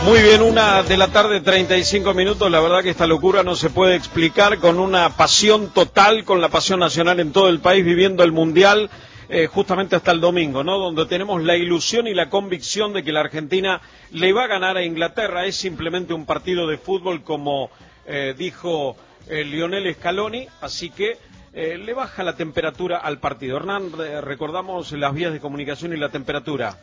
Muy bien, 1:35 p.m. La verdad que esta locura no se puede explicar, con una pasión total, con la pasión nacional en todo el país, viviendo el Mundial, justamente hasta el domingo, ¿no? Donde tenemos la ilusión y la convicción de que la Argentina le va a ganar a Inglaterra. Es simplemente un partido de fútbol, como dijo Lionel Scaloni, así que le baja la temperatura al partido. Hernán, recordamos las vías de comunicación y la temperatura.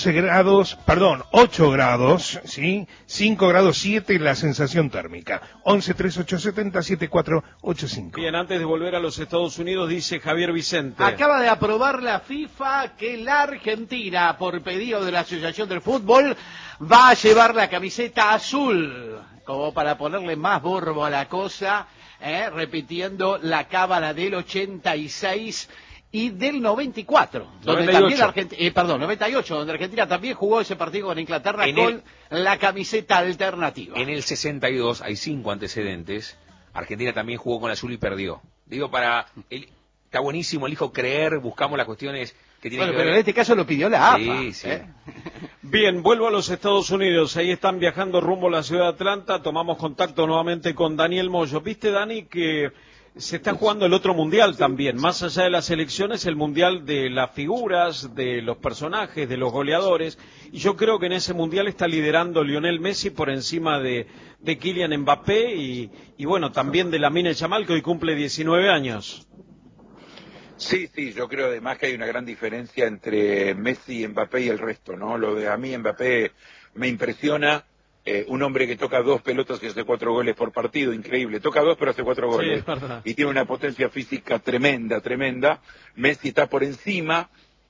8 grados, ¿sí? 5 grados 7 la sensación térmica. 11-3870-7485. Bien, antes de volver a los Estados Unidos, dice Javier Vicente. Acaba de aprobar la FIFA que la Argentina, por pedido de la Asociación del Fútbol, va a llevar la camiseta azul, como para ponerle más borbo a la cosa. Repitiendo la cábala del 86 y del 94, donde 98, donde Argentina también jugó ese partido con Inglaterra con la camiseta alternativa. En el 62 hay 5 antecedentes. Argentina también jugó con azul y perdió. Digo, está buenísimo, elijo creer, buscamos las cuestiones que tienen que ver. Pero en este caso lo pidió la AFA. Sí, sí. Bien, vuelvo a los Estados Unidos, ahí están viajando rumbo a la ciudad de Atlanta, tomamos contacto nuevamente con Daniel Moyo. Viste, Dani, que se está jugando el otro mundial también, más allá de las elecciones, el mundial de las figuras, de los personajes, de los goleadores, y yo creo que en ese mundial está liderando Lionel Messi por encima de Kylian Mbappé y bueno, también de Lamine Yamal, que hoy cumple 19 años. Sí, yo creo además que hay una gran diferencia entre Messi, Mbappé y el resto, ¿no? A mí Mbappé me impresiona, un hombre que toca 2 pelotas y hace 4 goles por partido, increíble, toca 2 pero hace 4 goles, sí, y tiene una potencia física tremenda. Messi está por encima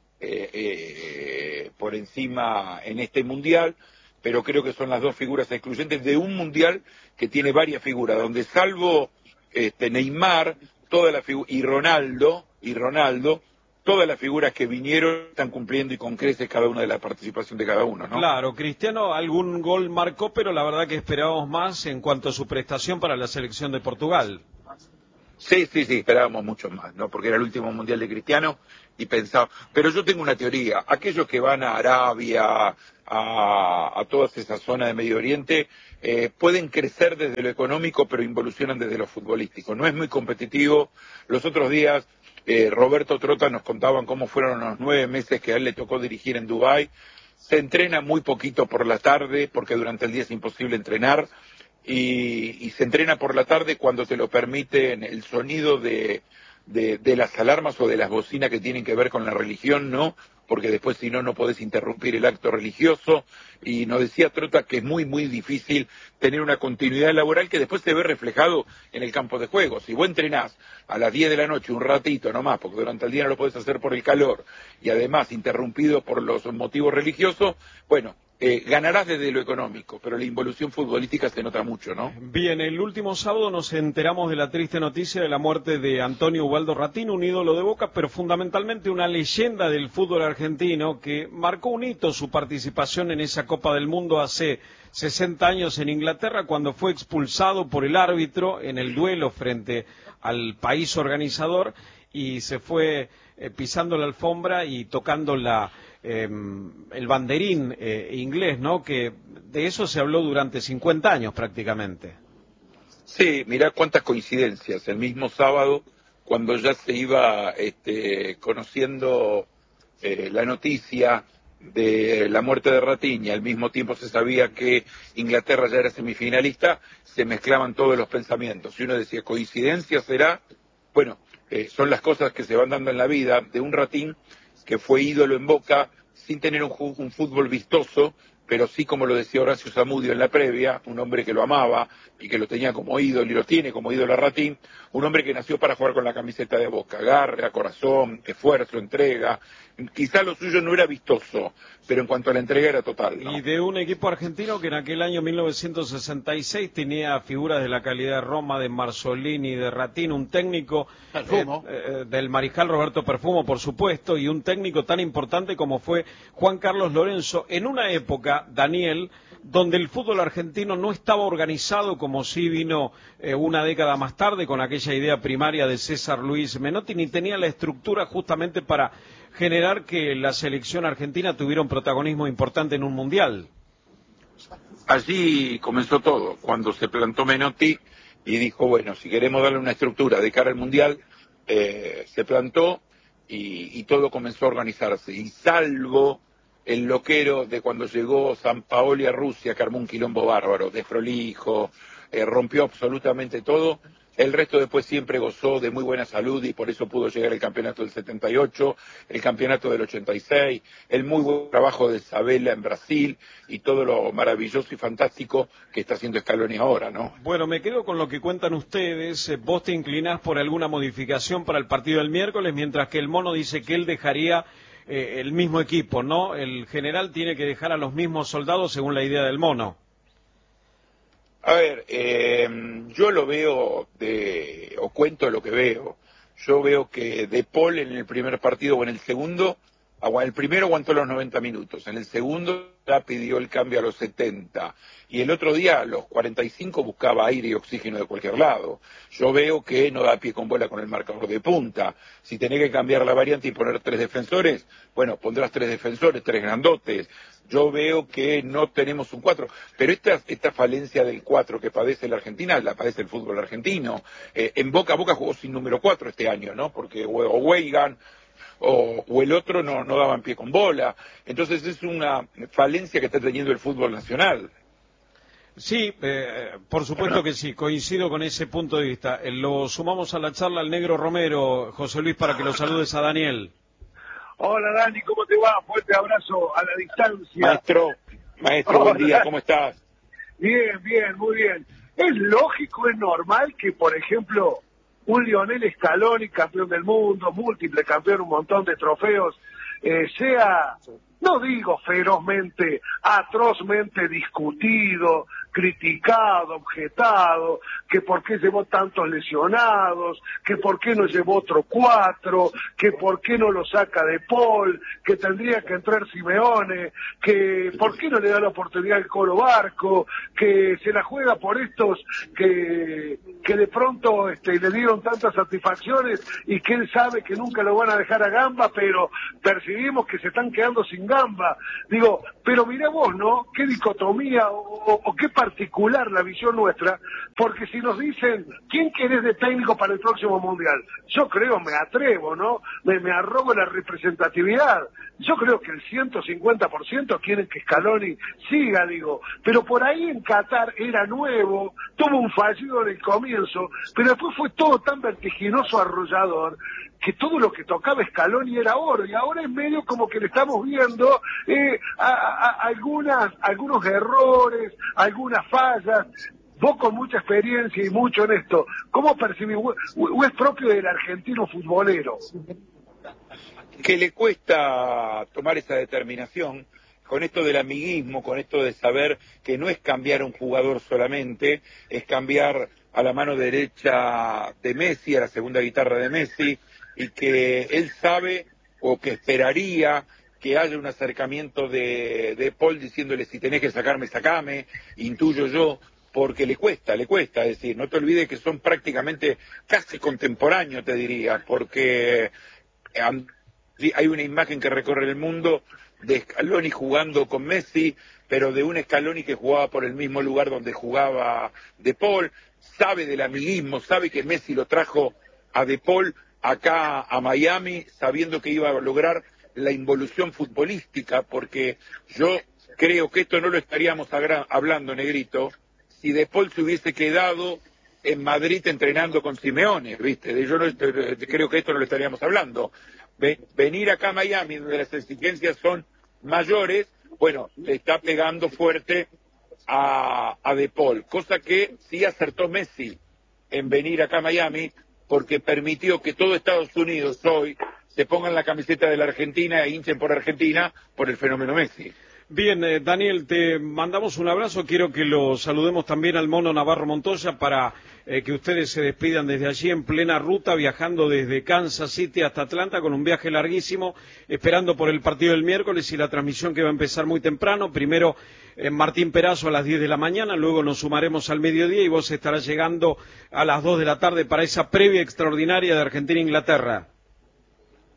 en este mundial, pero creo que son las dos figuras excluyentes de un mundial que tiene varias figuras, donde salvo Neymar, y Ronaldo, todas las figuras que vinieron están cumpliendo y con creces cada una de la participación de cada uno, ¿no? Claro, Cristiano algún gol marcó, pero la verdad que esperábamos más en cuanto a su prestación para la selección de Portugal. Sí, esperábamos mucho más, ¿no? Porque era el último mundial de Cristiano y pensaba, pero yo tengo una teoría, aquellos que van a Arabia, a todas esas zonas de Medio Oriente, pueden crecer desde lo económico, pero involucionan desde lo futbolístico. No es muy competitivo. Los otros días, Roberto Trota nos contaban cómo fueron los 9 meses que a él le tocó dirigir en Dubái. Se entrena muy poquito por la tarde, porque durante el día es imposible entrenar, y se entrena por la tarde cuando te lo permiten el sonido de las alarmas o de las bocinas que tienen que ver con la religión, ¿no? Porque después si no podés interrumpir el acto religioso, y nos decía Trota que es muy difícil tener una continuidad laboral que después se ve reflejado en el campo de juego. Si vos entrenás a las 10 de la noche un ratito nomás, porque durante el día no lo podés hacer por el calor, y además interrumpido por los motivos religiosos, bueno, ganarás desde lo económico, pero la involución futbolística se nota mucho, ¿no? Bien, el último sábado nos enteramos de la triste noticia de la muerte de Antonio Ubaldo Ratín, un ídolo de Boca, pero fundamentalmente una leyenda del fútbol argentino que marcó un hito su participación en esa Copa del Mundo hace 60 años en Inglaterra, cuando fue expulsado por el árbitro en el duelo frente al país organizador y se fue pisando la alfombra y tocando el banderín inglés, ¿no? Que de eso se habló durante 50 años prácticamente. Sí, mirá cuántas coincidencias. El mismo sábado, cuando ya se iba conociendo la noticia de la muerte de Ratín, y al mismo tiempo se sabía que Inglaterra ya era semifinalista, se mezclaban todos los pensamientos. Y uno decía, ¿coincidencia será? Bueno, son las cosas que se van dando en la vida de un Ratín que fue ídolo en Boca, sin tener un fútbol vistoso, pero sí, como lo decía Horacio Zamudio en la previa, un hombre que lo amaba y que lo tenía como ídolo y lo tiene como ídolo a Ratín, un hombre que nació para jugar con la camiseta de Boca, garra, corazón, esfuerzo, entrega. Quizá lo suyo no era vistoso, pero en cuanto a la entrega era total, ¿no? Y de un equipo argentino que en aquel año 1966 tenía figuras de la calidad de Roma, de Marzolini, de Ratín, un técnico del mariscal Roberto Perfumo, por supuesto, y un técnico tan importante como fue Juan Carlos Lorenzo, en una época, Daniel, donde el fútbol argentino no estaba organizado como sí vino una década más tarde con aquella idea primaria de César Luis Menotti, ni tenía la estructura justamente para generar que la selección argentina tuviera un protagonismo importante en un mundial. Allí comenzó todo, cuando se plantó Menotti y dijo, bueno, si queremos darle una estructura de cara al Mundial, se plantó y todo comenzó a organizarse. Y salvo el loquero de cuando llegó Sampaoli a Rusia, que armó un quilombo bárbaro, desprolijo, rompió absolutamente todo. El resto después siempre gozó de muy buena salud y por eso pudo llegar el campeonato del 78, el campeonato del 86, el muy buen trabajo de Sabella en Brasil y todo lo maravilloso y fantástico que está haciendo Scaloni ahora, ¿no? Bueno, me quedo con lo que cuentan ustedes. Vos te inclinás por alguna modificación para el partido del miércoles, mientras que el Mono dice que él dejaría el mismo equipo, ¿no? El general tiene que dejar a los mismos soldados según la idea del Mono. A ver, yo lo veo, o cuento lo que veo. Yo veo que De Paul en el primer partido o en el segundo, el primero aguantó los 90 minutos, en el segundo ya pidió el cambio a los 70 y el otro día a los 45 buscaba aire y oxígeno de cualquier lado. Yo veo que no da pie con bola con el marcador de punta. Si tenés que cambiar la variante y poner 3 defensores, bueno, pondrás 3 defensores, 3 grandotes. Yo veo que no tenemos un 4, pero esta falencia del 4 que padece la Argentina, la padece el fútbol argentino. En Boca jugó sin número 4 este año, ¿no? Porque o Weigan o el otro no daban pie con bola. Entonces es una falencia que está teniendo el fútbol nacional. Sí, por supuesto que sí, coincido con ese punto de vista. Lo sumamos a la charla al Negro Romero, José Luis, para que lo saludes a Daniel. Hola Dani, ¿cómo te va? Fuerte abrazo a la distancia. Maestro, buen día, ¿cómo estás? Bien, bien, muy bien. Es lógico, es normal que, por ejemplo, un Lionel Scaloni, campeón del mundo, múltiple campeón, un montón de trofeos, sea, no digo ferozmente, atrozmente discutido, criticado, objetado, que por qué llevó tantos lesionados, que por qué no llevó otro 4, que por qué no lo saca De Paul, que tendría que entrar Simeone, que por qué no le da la oportunidad al Colo Barco, que se la juega por estos que de pronto le dieron tantas satisfacciones y que él sabe que nunca lo van a dejar a gamba, pero percibimos que se están quedando sin gamba. Digo, pero mirá vos, ¿no? Qué dicotomía o qué particular la visión nuestra, porque si nos dicen, ¿quién querés de técnico para el próximo Mundial? Yo creo, me atrevo, ¿no? Me arrogo la representatividad. Yo creo que el 150% quieren que Scaloni siga, digo. Pero por ahí en Qatar era nuevo, tuvo un fallido en el comienzo, pero después fue todo tan vertiginoso, arrollador, que todo lo que tocaba Scaloni era oro, y ahora es medio como que le estamos viendo algunos errores, algunas fallas. Vos con mucha experiencia y mucho en esto, ¿cómo percibís? ¿O es propio del argentino futbolero? Que le cuesta tomar esa determinación con esto del amiguismo, con esto de saber que no es cambiar a un jugador solamente, es cambiar a la mano derecha de Messi, a la segunda guitarra de Messi, y que él sabe o que esperaría que haya un acercamiento de Paul diciéndole si tenés que sacarme, sacame, intuyo yo, porque le cuesta, es decir, no te olvides que son prácticamente casi contemporáneos, te diría, porque hay una imagen que recorre el mundo de Scaloni jugando con Messi, pero de un Scaloni que jugaba por el mismo lugar donde jugaba De Paul, sabe del amiguismo, sabe que Messi lo trajo a De Paul acá a Miami, sabiendo que iba a lograr la involución futbolística, porque yo creo que esto no lo estaríamos hablando, Negrito, si De Paul se hubiese quedado en Madrid entrenando con Simeone, ¿viste? Yo creo que esto no lo estaríamos hablando. Venir acá a Miami, donde las exigencias son mayores, bueno, le está pegando fuerte a De Paul, cosa que sí acertó Messi en venir acá a Miami, porque permitió que todo Estados Unidos hoy se pongan la camiseta de la Argentina e hinchen por Argentina por el fenómeno Messi. Bien, Daniel, te mandamos un abrazo. Quiero que lo saludemos también al Mono Navarro Montoya para que ustedes se despidan desde allí en plena ruta, viajando desde Kansas City hasta Atlanta con un viaje larguísimo, esperando por el partido del miércoles y la transmisión que va a empezar muy temprano. Primero Martín Perazo a las 10 de la mañana, luego nos sumaremos al mediodía y vos estarás llegando a las 2 de la tarde para esa previa extraordinaria de Argentina-Inglaterra.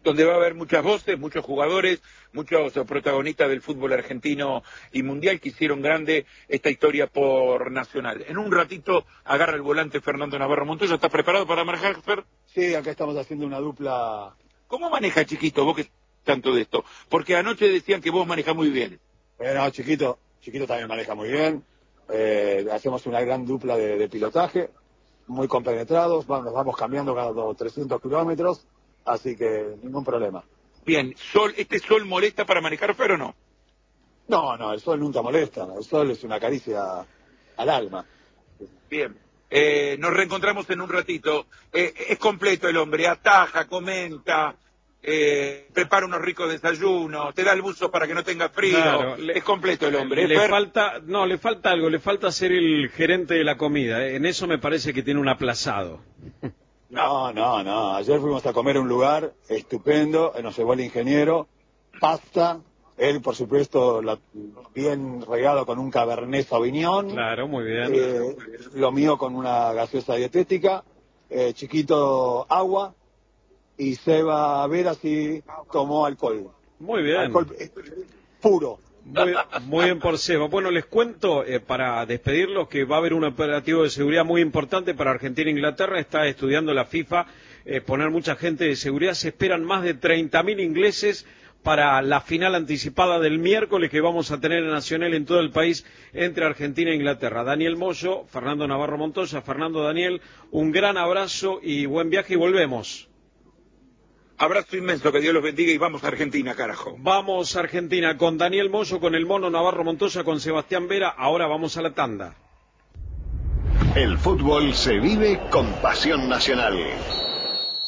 donde va a haber muchas voces, muchos jugadores, muchos protagonistas del fútbol argentino y mundial que hicieron grande esta historia por Nacional. En un ratito agarra el volante Fernando Navarro Montoya. ¿Estás preparado para manejar, Fer? Sí, acá estamos haciendo una dupla. ¿Cómo maneja, Chiquito, vos que tanto de esto? Porque anoche decían que vos manejás muy bien. Bueno, Chiquito también maneja muy bien. Hacemos una gran dupla de pilotaje, muy compenetrados, nos vamos cambiando cada 300 kilómetros, así que ningún problema. Bien, ¿este sol molesta para manejar, Fer, o no? No, el sol nunca molesta, el sol es una caricia al alma. Bien, nos reencontramos en un ratito. Es completo el hombre, ataja, comenta, prepara unos ricos desayunos, te da el buzo para que no tenga frío. Claro, es completo el hombre. Le falta algo, le falta ser el gerente de la comida. En eso me parece que tiene un aplazado. No. Ayer fuimos a comer a un lugar estupendo, nos llevó el ingeniero, pasta, él por supuesto bien regado con un Cabernet Sauvignon. Claro, muy bien. Lo mío con una gaseosa dietética, Chiquito agua y Seba Vera sí tomó alcohol. Muy bien. Alcohol puro. Muy bien por Seba. Bueno, les cuento, para despedirlos, que va a haber un operativo de seguridad muy importante para Argentina e Inglaterra. Está estudiando la FIFA poner mucha gente de seguridad. Se esperan más de 30.000 ingleses para la final anticipada del miércoles que vamos a tener en Nacional en todo el país entre Argentina e Inglaterra. Daniel Moyo, Fernando Navarro Montoya, Fernando Daniel, un gran abrazo y buen viaje y volvemos. Abrazo inmenso, que Dios los bendiga y vamos a Argentina, carajo. Vamos a Argentina con Daniel Moyo, con el Mono Navarro Montoya, con Sebastián Vera. Ahora vamos a la tanda. El fútbol se vive con pasión nacional.